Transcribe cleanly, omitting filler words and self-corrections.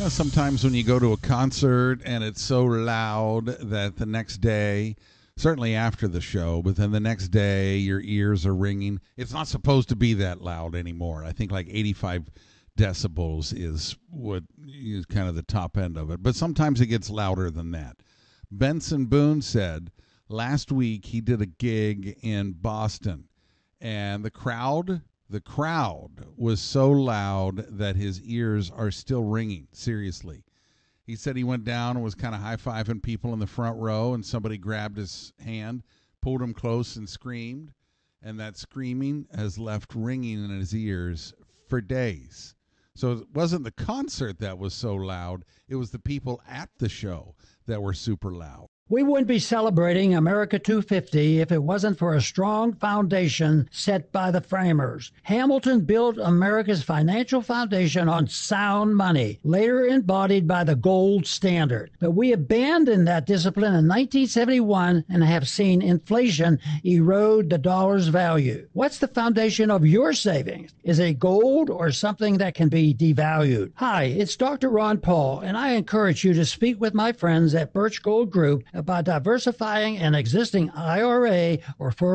sometimes when you go to a concert and it's so loud that the next day, certainly after the show, but then the next day your ears are ringing. It's not supposed to be that loud anymore. I think like 85 decibels is what is kind of the top end of it. But sometimes it gets louder than that. Benson Boone said last week he did a gig in Boston, and the crowd was so loud that his ears are still ringing, seriously. He said he went down and was kind of high-fiving people in the front row, and somebody grabbed his hand, pulled him close, and screamed. And that screaming has left ringing in his ears for days. So it wasn't the concert that was so loud. It was the people at the show that were super loud. We wouldn't be celebrating America 250 if it wasn't for a strong foundation set by the framers. Hamilton built America's financial foundation on sound money, later embodied by the gold standard. But we abandoned that discipline in 1971 and have seen inflation erode the dollar's value. What's the foundation of your savings? Is it gold or something that can be devalued? Hi, it's Dr. Ron Paul, and I encourage you to speak with my friends at Birch Gold Group about diversifying an existing IRA or